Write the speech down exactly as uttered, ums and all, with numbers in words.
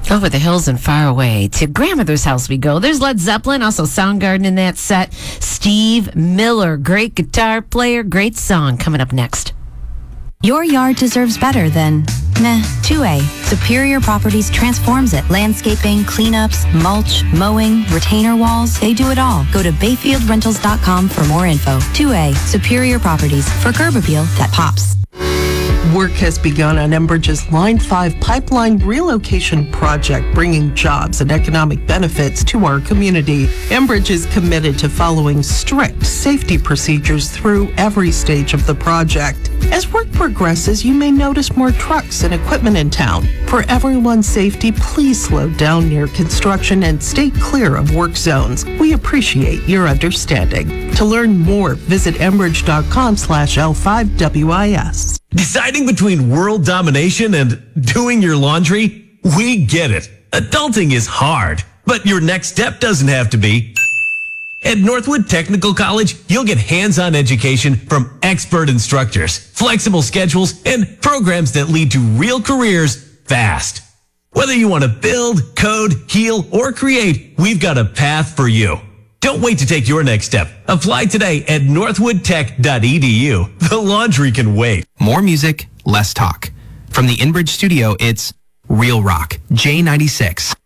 Over the hills and far away to grandmother's house we go. There's Led Zeppelin, also Soundgarden in that set. Steve Miller, great guitar player, great song coming up next. Your yard deserves better than meh. two A. Superior Properties transforms it. Landscaping, cleanups, mulch, mowing, retainer walls. They do it all. Go to bayfield rentals dot com for more info. two A. Superior Properties. For curb appeal that pops. Work has begun on Enbridge's Line five pipeline relocation project, bringing jobs and economic benefits to our community. Enbridge is committed to following strict safety procedures through every stage of the project. As work progresses, you may notice more trucks and equipment in town. For everyone's safety, please slow down near construction and stay clear of work zones. We appreciate your understanding. To learn more, visit enbridge.com slash L5WIS. Deciding between world domination and doing your laundry? We get it. Adulting is hard, but your next step doesn't have to be. At Northwood Technical College, you'll get hands-on education from expert instructors, flexible schedules, and programs that lead to real careers fast. Whether you want to build, code, heal, or create, we've got a path for you. Don't wait to take your next step. Apply today at northwood tech dot e d u. The laundry can wait. More music, less talk. From the Enbridge studio, it's Real Rock, J ninety-six.